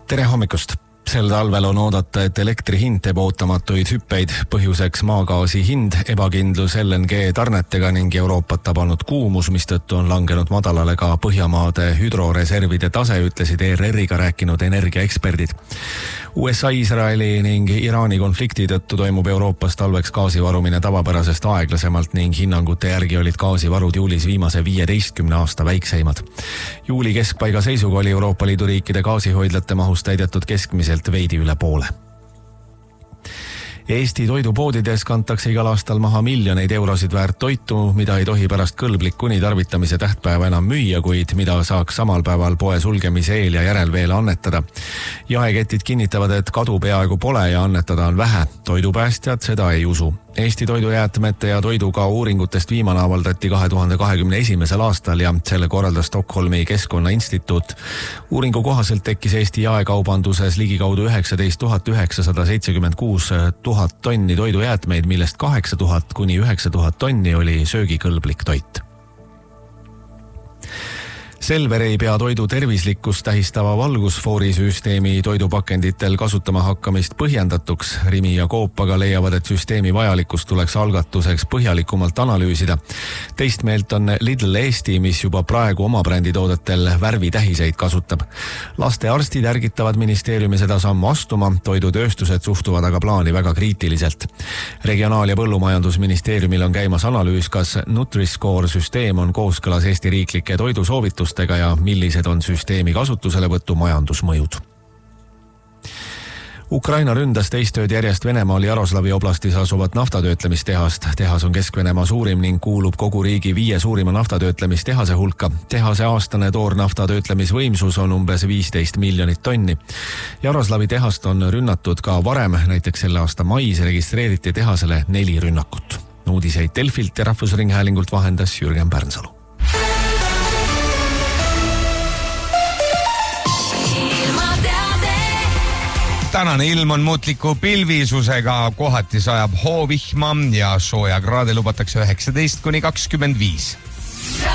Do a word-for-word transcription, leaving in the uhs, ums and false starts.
Tere hommikust! Sel talvel on oodata, et elektri hind teeb ootamatuid hüppeid, põhjuseks maagaasi hind, ebakindlus L N G tarnetega ning Euroopat tabanud kuumus, mistõttu on langenud madalale ka Põhjamaade hüdroreservide tase, ütlesid E R R-iga rääkinud energiaeksperdid. U S A, Iisraeli ning Iraani konflikti tõttu toimub Euroopas talveks gaasivarumine tavapärasest aeglasemalt ning hinnangute järgi olid gaasivarud juulis viimase viieteistkümne aasta väikseimad. Juuli keskpaiga seisuga oli Euroopa Liidu riikide gaasihoidlate mahus täidetud keskmiselt veidi üle poole. Eesti toidupoodides kantakse igal aastal maha miljoneid eurosid väärt toitu, mida ei tohi pärast kõlblik kuni tarvitamise tähtpäeva enam müüa, kuid mida saaks samal päeval poe sulgemise eel ja järel veel annetada. Jaeketid kinnitavad, et kadu peaaegu pole ja annetada on vähe. Toidupäästjad seda ei usu. Eesti toidujäätmete ja toiduga uuringutest viimane avaldati kahe tuhande kahekümne esimesel aastal ja selle korraldas Stockholmi Keskkonnainstituut. Uuringu kohaselt tekkis Eesti jaekaubanduses ligikaudu üheksateist tuhat üheksasada seitsekümmend kuus tuhat tonni toidujäätmeid, millest kaheksa tuhat kuni üheksa tuhat tonni oli söögikõlblik toit. Selver ei pea toidu tervislikkust tähistava valgusfoorisüsteemi toidupakenditel kasutama hakkamist põhjendatuks. Rimi ja Coop aga leiavad, et süsteemi vajalikkust tuleks algatuseks põhjalikumalt analüüsida. Teist meelt on Lidl Eesti, mis juba praegu oma bränditoodetel värvitähiseid kasutab. Laste arstid ärgitavad ministeeriumi seda sammu astuma, toidutööstused suhtuvad aga plaani väga kriitiliselt. Regionaal- ja põllumajandusministeeriumil on käimas analüüs, kas Nutri-Score süsteem on kooskõlas Eesti riiklike toidusoovitustega ja millised on süsteemi kasutuselevõtu majandusmõjud. Ukraina ründas teist ööd järjest Venemaal Jaroslavi oblastis asuvat naftatöötlemistehast. Tehas on Kesk-Venemaa suurim ning kuulub kogu riigi viie suurima naftatöötlemistehase hulka. Tehase aastane toornaftatöötlemisvõimsus on umbes viisteist miljonit tonni. Jaroslavi tehast on rünnatud ka varem, näiteks selle aasta mais registreeriti tehasele neli rünnakut. Uudiseid Delfilt ja Rahvusringhäälingult vahendas Jürgen Pärnsalu. Tänane ilm on muutliku pilvisusega, kohati sajab hoovihma ja sooja kraade lubatakse üheksateist kuni kakskümmend viis.